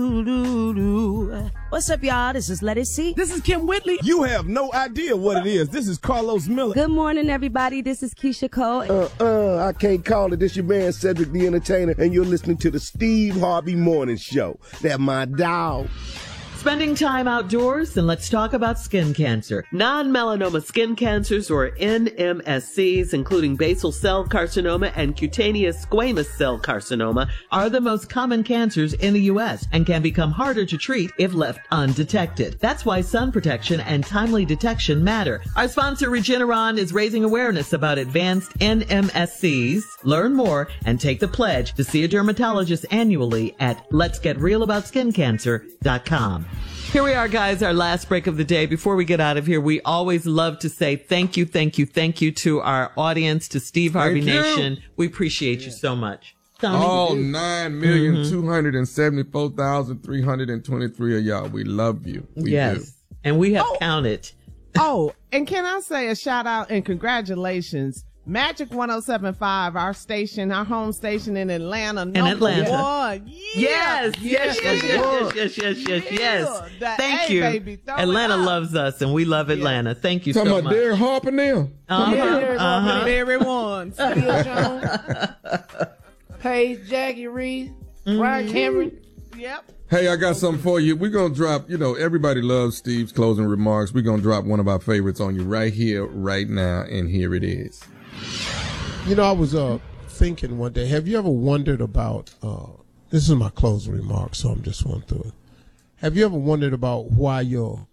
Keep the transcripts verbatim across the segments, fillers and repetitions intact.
What's up, y'all? This is Let It See. This is Kim Whitley. You have no idea what it is. This is Carlos Miller. Good morning, everybody. This is Keisha Cole. Uh, uh, I can't call it. This your man, Cedric the Entertainer, and you're listening to the Steve Harvey Morning Show. That my dog. Spending time outdoors, and let's talk about skin cancer. Non-melanoma skin cancers, or N M S Cs, including basal cell carcinoma and cutaneous squamous cell carcinoma, are the most common cancers in the U S and can become harder to treat if left undetected. That's why sun protection and timely detection matter. Our sponsor, Regeneron, is raising awareness about advanced N M S Cs. Learn more and take the pledge to see a dermatologist annually at lets get real about skin cancer dot com. Here we are, guys, our last break of the day. Before we get out of here, we always love to say thank you, thank you, thank you to our audience, to Steve Harvey Nation. We appreciate you so much. Tommy, all nine million two hundred seventy-four thousand three hundred twenty-three of y'all. We love you. We yes. do. And we have oh. counted. Oh, and can I say a shout out and congratulations. Magic one oh seven point five, our station, our home station in Atlanta. In Atlanta. One. Yeah. Yes, yes, yes, yes, yes, yes, yes, yes, yes. Yeah. Thank hey, you. Baby, Atlanta loves us, and we love Atlanta. Yeah. Thank you Talking so about much. Derek Harper now. Uh-huh. Yeah, Derek uh-huh. Harper, Barry one. Steele Jones, Paige, Jackie Reed, Mm-hmm. Brian Cameron. Yep. Hey, I got something for you. We're going to drop, you know, everybody loves Steve's closing remarks. We're going to drop one of our favorites on you right here, right now, and here it is. You know, I was uh, thinking one day, have you ever wondered about, uh, this is my closing remarks, so I'm just going through it. Have you ever wondered about why your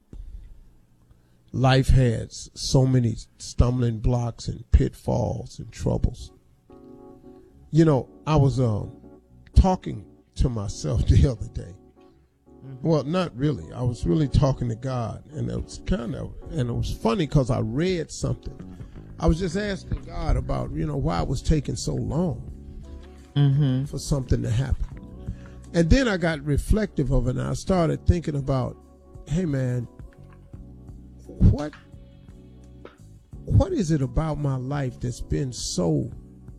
life has so many stumbling blocks and pitfalls and troubles? You know, I was um, talking to myself the other day. Well, not really. I was really talking to God, and it was kind of, and it was funny because I read something. I was just asking God about, you know, why it was taking so long mm-hmm. for something to happen. And then I got reflective of it, and I started thinking about, hey, man, what, what is it about my life that's been so,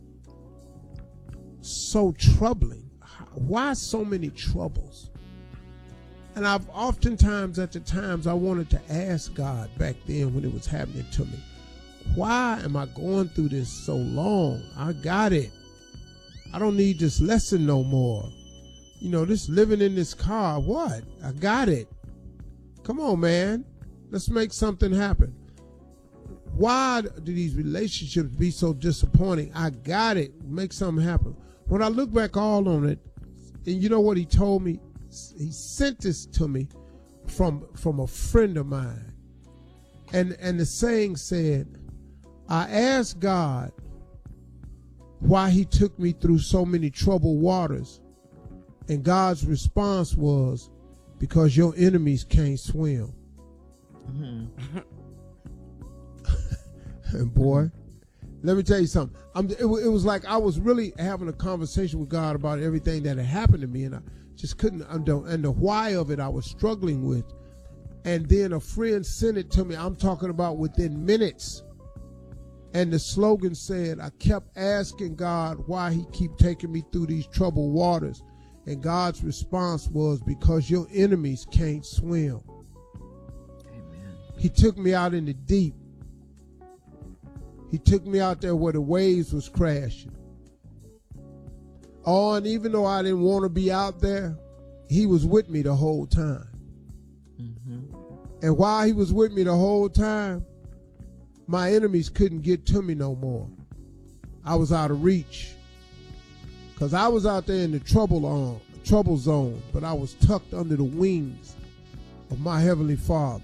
so troubling? Why so many troubles? And I've oftentimes at the times I wanted to ask God back then when it was happening to me, why am I going through this so long? I got it. I don't need this lesson no more. You know, this living in this car, what? I got it. Come on, man. Let's make something happen. Why do these relationships be so disappointing? I got it. Make something happen. When I look back all on it, and you know what he told me? He sent this to me from from a friend of mine. And and the saying said, I asked God why he took me through so many troubled waters. And God's response was, because your enemies can't swim. Mm-hmm. And boy, let me tell you something. I'm, it, it was like I was really having a conversation with God about everything that had happened to me, and I just couldn't, and the, and the why of it I was struggling with. And then a friend sent it to me. I'm talking about within minutes. And the slogan said, I kept asking God why he keep taking me through these troubled waters. And God's response was, because your enemies can't swim. Amen. He took me out in the deep. He took me out there where the waves was crashing. Oh, and even though I didn't want to be out there, he was with me the whole time. Mm-hmm. And while he was with me the whole time, my enemies couldn't get to me no more. I was out of reach. Because I was out there in the trouble, on, trouble zone, but I was tucked under the wings of my Heavenly Father.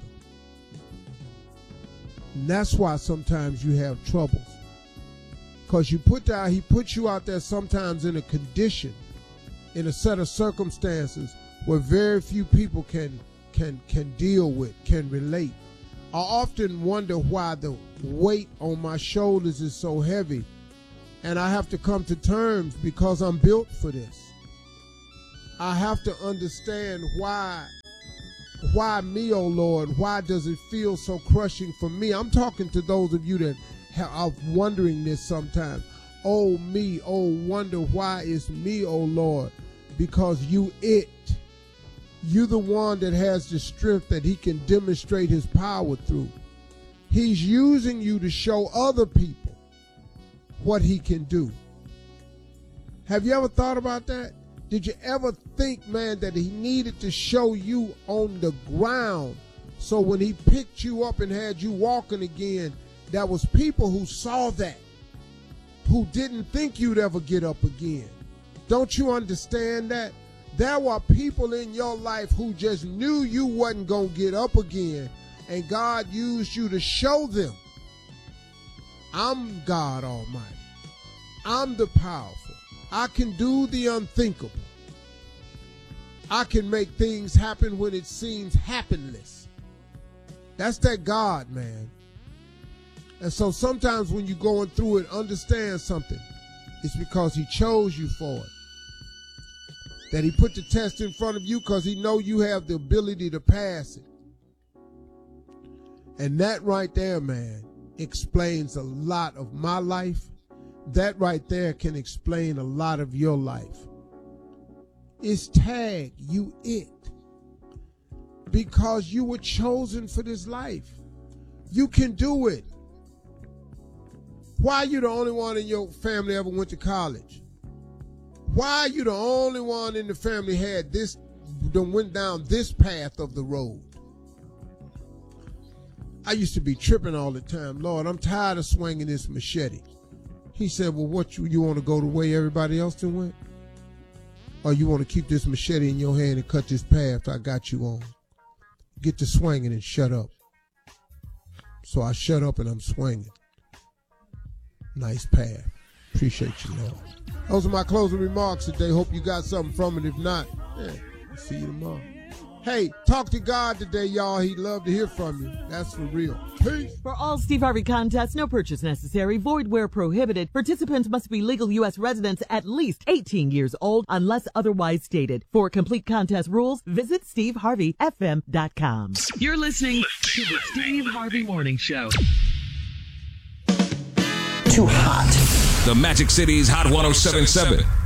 And that's why sometimes you have troubles. Because you put out, he puts you out there sometimes in a condition, in a set of circumstances where very few people can can can deal with, can relate. I often wonder why the weight on my shoulders is so heavy. And I have to come to terms because I'm built for this. I have to understand why, why me, oh Lord, why does it feel so crushing for me? I'm talking to those of you that are wondering this sometimes. Oh me, oh wonder why it's me, oh Lord, because you it. you're the one that has the strength that he can demonstrate his power through. He's using you to show other people what he can do. Have you ever thought about that? Did you ever think, man, that he needed to show you on the ground so when he picked you up and had you walking again, there was people who saw that, who didn't think you'd ever get up again? Don't you understand that? There were people in your life who just knew you wasn't going to get up again, and God used you to show them, I'm God Almighty. I'm the powerful. I can do the unthinkable. I can make things happen when it seems happenless. That's that God, man. And so sometimes when you're going through it, understand something. It's because he chose you for it. That he put the test in front of you because he know you have the ability to pass it. And that right there, man, explains a lot of my life. That right there can explain a lot of your life. It's tag you it. Because you were chosen for this life. You can do it. Why are you the only one in your family ever went to college? Why are you the only one in the family had this, done went down this path of the road? I used to be tripping all the time. Lord, I'm tired of swinging this machete. He said, well, what, you, you want to go the way everybody else done went? Or you want to keep this machete in your hand and cut this path I got you on? Get to swinging and shut up. So I shut up and I'm swinging. Nice path. Appreciate you, Lord. Those are my closing remarks today. Hope you got something from it. If not, yeah, I'll see you tomorrow. Hey, talk to God today, y'all. He'd love to hear from you. That's for real. Peace. For all Steve Harvey contests, no purchase necessary, void where prohibited. Participants must be legal U S residents at least eighteen years old unless otherwise stated. For complete contest rules, visit steve harvey f m dot com. You're listening to the Steve Harvey Morning Show. Too hot. The Magic City's Hot one oh seven point seven.